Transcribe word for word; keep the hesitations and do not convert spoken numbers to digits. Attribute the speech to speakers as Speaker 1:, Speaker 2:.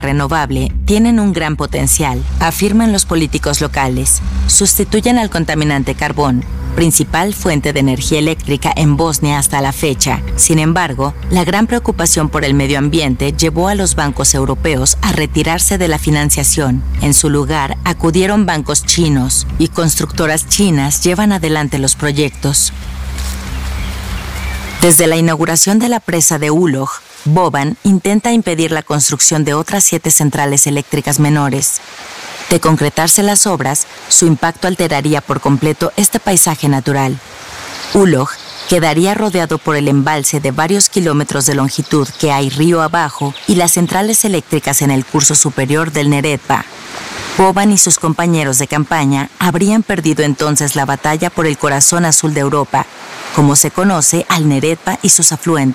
Speaker 1: renovable tienen un gran potencial, afirman los políticos locales. Sustituyen al contaminante carbón, principal fuente de energía eléctrica en Bosnia hasta la fecha. Sin embargo, la gran preocupación por el medio ambiente llevó a los bancos europeos a retirarse de la financiación. En su lugar, acudieron bancos chinos y constructoras chinas llevan adelante los proyectos. Desde la inauguración de la presa de Uloj, Boban intenta impedir la construcción de otras siete centrales eléctricas menores. De concretarse las obras, su impacto alteraría por completo este paisaje natural. Uloj quedaría rodeado por el embalse de varios kilómetros de longitud que hay río abajo y las centrales eléctricas en el curso superior del Neretva. Boban y sus compañeros de campaña habrían perdido entonces la batalla por el corazón azul de Europa, como se conoce al Neretva y sus afluentes.